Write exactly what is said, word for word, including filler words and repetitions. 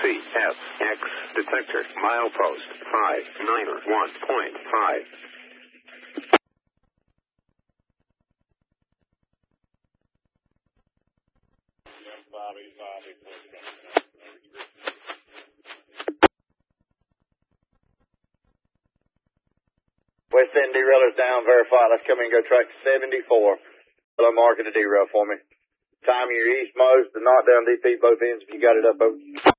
C S X detector milepost five nine one point five. West End derailers down, verify. Let's come in and go track seventy-four. Hello, marking the derail for me. Time your east most, the knockdown D P both ends if you got it up over.